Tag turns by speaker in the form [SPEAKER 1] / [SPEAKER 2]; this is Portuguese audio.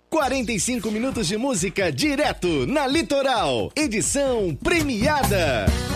[SPEAKER 1] 45 minutos de música direto na Litoral. Edição premiada.